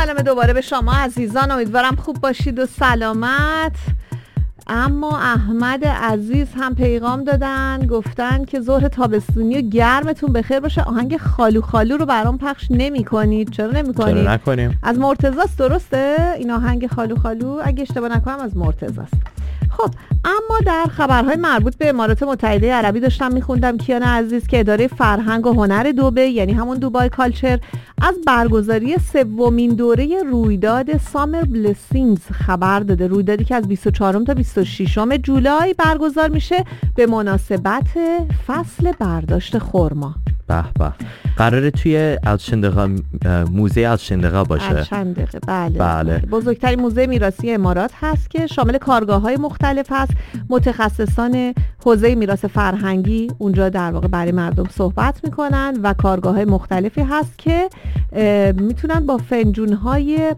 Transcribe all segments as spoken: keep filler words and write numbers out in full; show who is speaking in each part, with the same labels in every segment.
Speaker 1: سلام دوباره به شما عزیزان، امیدوارم خوب باشید و سلامت. اما احمد عزیز هم پیغام دادن، گفتن که ظهر تابستونی و گرمتون بخیر باشه. آهنگ خالو خالو رو برام پخش نمی کنید. چرا نمی کنید؟
Speaker 2: چرا نکنیم؟
Speaker 1: از مرتضاست، درسته؟ این آهنگ خالو خالو اگه اشتباه نکنم از مرتضاست. خب اما در خبرهای مربوط به امارات متحده عربی داشتم میخوندم کیان عزیز که اداره فرهنگ و هنر دبی، یعنی همون دوبای کالچر، از برگزاری سومین دوره رویداد سامر بلسینگز خبر داده. رویدادی که از بیست و چهارم تا بیست و ششم جولای برگزار میشه به مناسبت فصل برداشت خرما.
Speaker 2: به به. قراره توی الشندقه، موزه الشندقه باشه.
Speaker 1: الشندقه بله.
Speaker 2: بله.
Speaker 1: بزرگترین موزه میراثی امارات هست که شامل کارگاه‌های مختلف هست. متخصصان حوزه میراث فرهنگی اونجا در واقع برای مردم صحبت میکنن و کارگاه‌های مختلفی هست که میتونن با فنجون‌های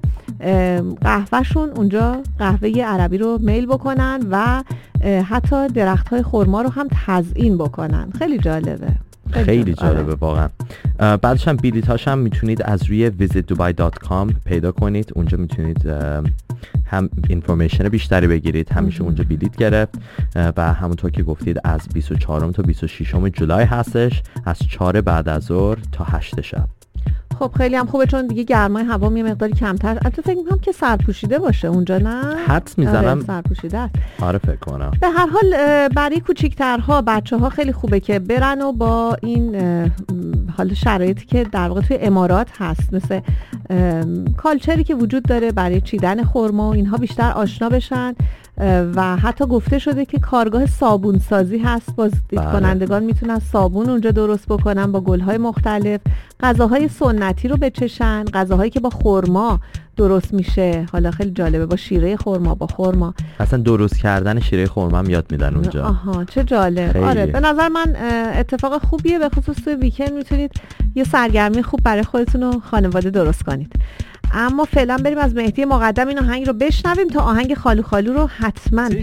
Speaker 1: قهوهشون اونجا قهوه عربی رو میل بکنن و حتی درخت‌های خرما رو هم تزیین بکنن. خیلی جالبه.
Speaker 2: خیلی جالبه واقعا. بعدش هم بلیط هاش هم میتونید از روی ویزیت دوبای دات کام پیدا کنید. اونجا میتونید هم اینفورمیشن بیشتری بگیرید، همیشه اونجا بلیط گرفت و همونطور که گفتید از بیست و چهارم تا بیست و ششم جولای هستش، از چهار بعد از ظهر تا هشت شب.
Speaker 1: خب خیلی هم خوبه چون دیگه گرمای هوا یه مقداری کمتر. البته فکر می‌کنم که سرپوشیده باشه اونجا، نه؟
Speaker 2: حدس میزنم
Speaker 1: سرپوشیده است.
Speaker 2: آره فکر کنم.
Speaker 1: به هر حال برای کوچیک‌ترها، بچه‌ها خیلی خوبه که برن و با این حال شرایطی که در واقع توی امارات هست، مثل کالچری که وجود داره برای چیدن خرما و اینها، بیشتر آشنا بشن. و حتی گفته شده که کارگاه صابون سازی هست، بازدید کنندگان میتونن صابون اونجا درست بکنن با گل‌های مختلف، غذاهای سنتی رو بچشن، غذاهایی که با خرما درست میشه. حالا خیلی جالبه، با شیره خرما، با خرما
Speaker 2: اصلا درست کردن شیره خرما هم یاد میدن اونجا.
Speaker 1: آها چه جالب. خیلی. آره به نظر من اتفاق خوبیه، به خصوص توی ویکند میتونید یه سرگرمی خوب برای خودتون و خانواده درست کنید. اما فعلا بریم از مهدی مقدم این آهنگ رو بشنویم تا آهنگ خالو خالو رو حتما